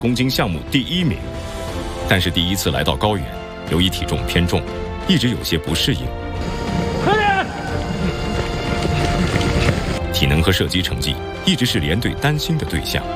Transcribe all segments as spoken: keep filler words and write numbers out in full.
公斤项目第一名。但是第一次来到高原，由于体重偏重，一直有些不适应。 快点！ 体能和射击成绩一直是连队担心的对象。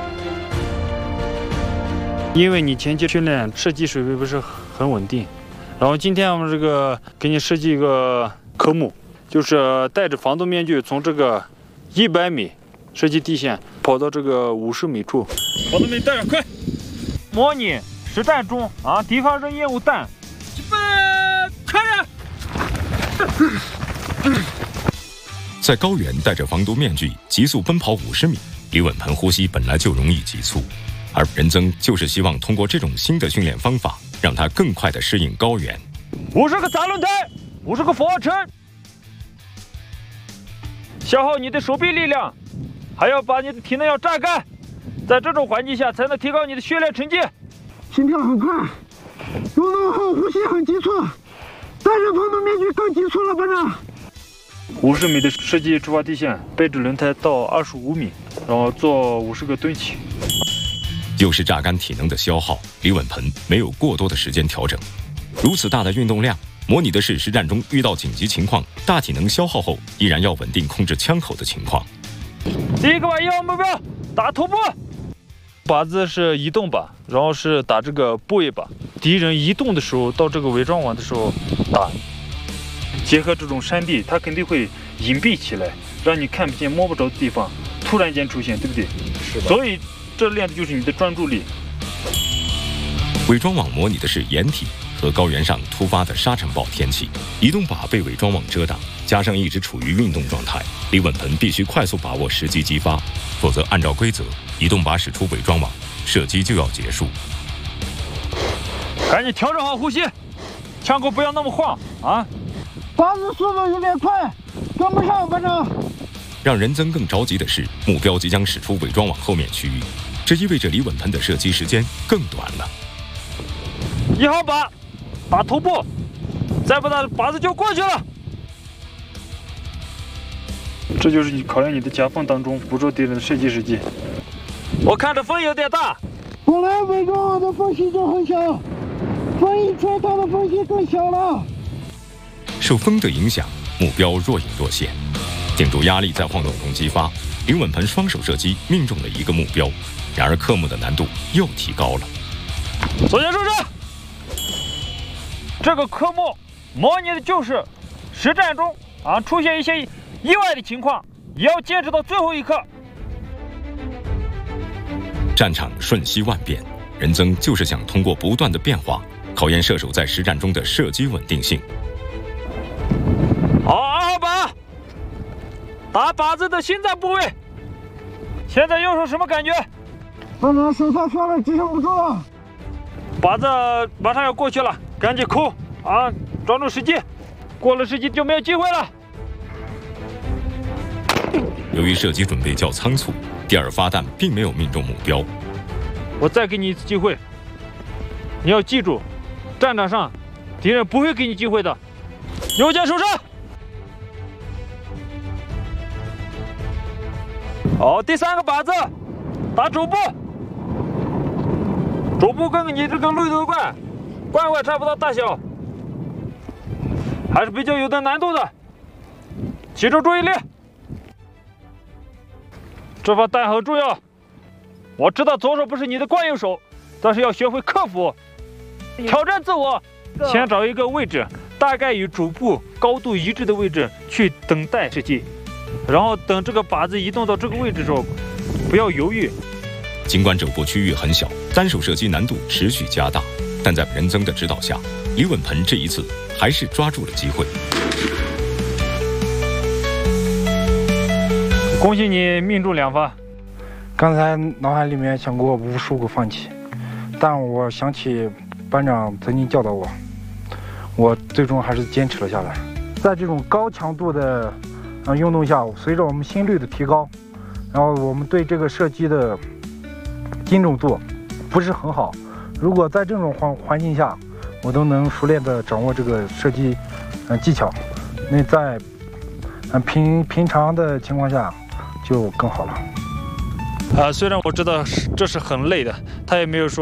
因为你前期训练射击水平不是很稳定，然后今天我们这个给你设计一个科目，就是戴着防毒面具从这个一百米射击地线跑到这个五十米处，防毒面具戴上，快！模拟实战中啊，敌方扔烟雾弹，准备，开始！在高原戴着防毒面具急速奔跑五十米，李稳鹏呼吸本来就容易急促。而任增就是希望通过这种新的训练方法，让他更快地适应高原。 五十个砸轮胎，五十个俯卧撑，消耗你的手臂力量，还要把你的体能要榨干，在这种环境下才能提高你的训练成绩。 心跳很快，运动后呼吸很急促，戴上防毒面具更急促了，班长。 五十米的射击出发地线，背着轮胎到二十五米，然后做五十个蹲起。 又是榨干体能的消耗，李稳鹏没有过多的时间调整。如此大的运动量，模拟的是实战中遇到紧急情况，大体能消耗后依然要稳定控制枪口的情况。 第一个靶一号目标打头部，靶子是移动靶，然后是打这个部位靶。敌人移动的时候，到这个伪装网的时候打。结合这种山地，它肯定会隐蔽起来，让你看不见、摸不着的地方突然间出现，对不对？是的。所以。这练的就是你的专注力。 伪装网模拟的是掩体和高原上突发的沙尘暴天气，移动靶被伪装网遮挡，加上一直处于运动状态，李稳鹏必须快速把握时机击发，否则按照规则，移动靶使出伪装网，射击就要结束。 赶紧调整好呼吸，枪口不要那么晃啊！ 靶子速度有点快，跟不上，班长。 让任增更着急的是，目标即将驶出伪装网后面区域，这意味着李稳鹏的射击时间更短了。 一号靶打头部，再不打靶子就过去了。这就是你考验你的夹缝当中捕捉敌人的射击时机。我看着风有点大， 本来伪装网的缝隙就很小，风一吹，它的缝隙更小了。 受风的影响，目标若隐若现。顶住压力，在晃动中击发。李稳鹏双手射击，命中了一个目标。然而科目的难度又提高了。 左旋收射。这个科目模拟的就是实战中啊出现一些意外的情况，也要坚持到最后一刻。 战场瞬息万变，任增就是想通过不断的变化，考验射手在实战中的射击稳定性。 好，二号靶。打靶子的心脏部位，现在右手什么感觉？ 班长手太酸了，支撑不住了。 靶子马上要过去了，赶紧扣啊！抓住时机，过了时机就没有机会了。 由于射击准备较仓促，第二发弹并没有命中目标。 我再给你一次机会，你要记住，战场上敌人不会给你机会的。右肩手射。好，第三个靶子打肘部，肘部跟你这个绿头罐罐罐差不多大小，还是比较有点难度的，集中注意力。这发弹很重要，我知道左手不是你的惯用手，但是要学会克服，挑战自我。先找一个位置，大概与肘部高度一致的位置去等待射击。然后等这个靶子移动到这个位置的时候，不要犹豫。 尽管肘部区域很小，单手射击难度持续加大，但在任增的指导下，李稳鹏这一次还是抓住了机会。 恭喜你命中两发。 刚才脑海里面想过无数个放弃，但我想起班长曾经教导我，我最终还是坚持了下来。在这种高强度的啊，运动下，随着我们心率的提高，然后我们对这个射击的精准度不是很好。如果在这种环环境下，我都能熟练的掌握这个射击嗯技巧，那在嗯平平常的情况下就更好了。 啊，虽然我知道这是很累的，他也没有说